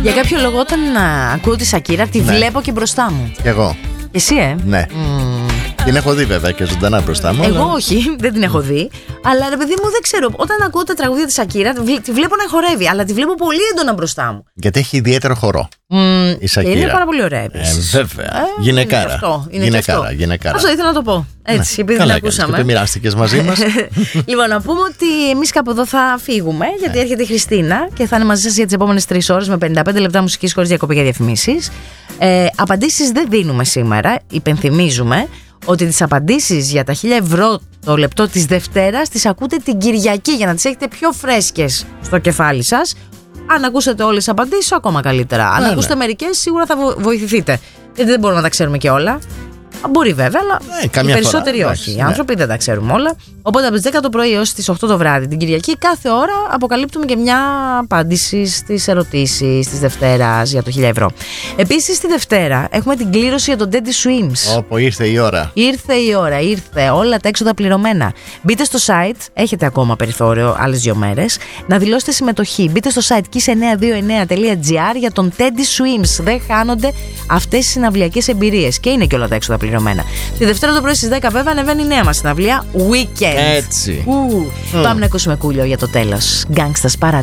Για κάποιο λόγο όταν ακούω τη Σακύρα τη βλέπω και μπροστά μου. Κι εγώ. Εσύ, Ναι. Την έχω δει βέβαια και ζωντανά μπροστά μου. Εγώ όχι, δεν την έχω δει. Αλλά ρε παιδί μου, δεν ξέρω. Όταν ακούω τα τραγούδια τη Σακύρα, τη βλέπω να χορεύει, αλλά τη βλέπω πολύ έντονα μπροστά μου. Γιατί έχει ιδιαίτερο χορό η Σακύρα. Και είναι πάρα πολύ ωραία επίσης. Βέβαια. Γυναικάρα. Γυναικάρα. Αυτό ήθελα να το πω. Έτσι, επειδή καλά, την ακούσαμε. Και το μοιράστηκες μαζί μας. Λοιπόν, να πούμε ότι εμείς κάπου εδώ θα φύγουμε, γιατί έρχεται η Χριστίνα και θα είναι μαζί σας για τις επόμενες 3 ώρες με 55 λεπτά μουσικής χωρίς διακοπή για διαφημίσεις. Απαντήσεις δεν δίνουμε σήμερα. Υπενθυμίζουμε ότι τις απαντήσεις για τα 1.000 ευρώ το λεπτό της Δευτέρας τις ακούτε την Κυριακή για να τις έχετε πιο φρέσκες στο κεφάλι σας. Αν ακούσετε όλες τις απαντήσεις, ακόμα καλύτερα. Αν ακούσετε μερικές, σίγουρα θα βοηθηθείτε. Γιατί δεν μπορούμε να τα ξέρουμε και όλα. Μπορεί βέβαια, αλλά οι περισσότεροι όχι. Οι άνθρωποι δεν τα ξέρουμε όλα. Οπότε από τις 10 το πρωί έως τις 8 το βράδυ την Κυριακή, κάθε ώρα αποκαλύπτουμε και μια απάντηση στις ερωτήσεις της Δευτέρας για το 1.000 ευρώ. Επίσης, τη Δευτέρα έχουμε την κλήρωση για τον Teddy Swims. Όπου ήρθε η ώρα. Ήρθε η ώρα, ήρθε. Όλα τα έξοδα πληρωμένα. Μπείτε στο site, έχετε ακόμα περιθώριο άλλες 2 μέρες, να δηλώσετε συμμετοχή. Μπείτε στο site kiss929.gr για τον Teddy Swims. Δεν χάνονται αυτές τις συναυλιακές εμπειρίες. Και είναι και όλα τα έξοδα πληρωμένα. Τη Δευτέρα το πρωί στις 10 βέβαια ανεβαίνει η νέα μας συναυλία Weekend. Έτσι. Πάμε να ακούσουμε Κούλιο για το τέλος. Gangsta's Paradise.